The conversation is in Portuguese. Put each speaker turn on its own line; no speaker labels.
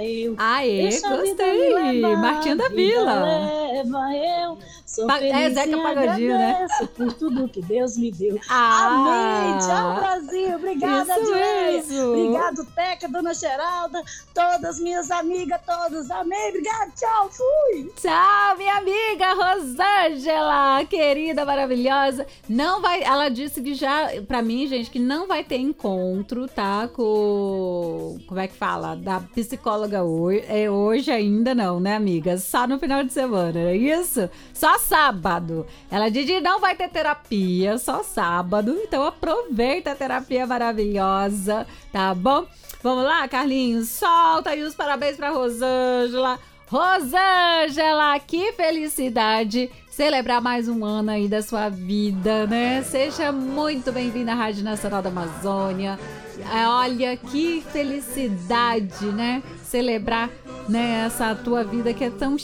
eu.
Aê,
Deixa a vida
gostei.
me levar,
Martinha da
a vida
Vila.
leva eu. Sou feliz
Zeca
e
Pagodinho, né?
agradeço por tudo que Deus me deu.
Ah,
Amém. Tchau, Brasil. Obrigada,
isso
Adileia.
mesmo.
Obrigado, Teca, Dona Geralda, todas minhas amigas, todos. Amém. Obrigada. Tchau. Fui.
Tchau, minha amiga Rosângela, querida, maravilhosa. Não vai, ela disse que já, pra mim, gente, que não vai ter encontro, tá? Com, como é que fala? Da psicóloga hoje, hoje ainda não, né, amiga? Só no final de semana, é isso? Só sábado. Ela disse que não vai ter terapia, só sábado. Então aproveita a terapia maravilhosa, tá bom? Vamos lá, Carlinhos? Solta aí os parabéns pra Rosângela. Rosângela, que felicidade celebrar mais um ano aí da sua vida, né? Seja muito bem-vinda à Rádio Nacional da Amazônia. Olha, que felicidade, né? Celebrar, né, essa tua vida que é tão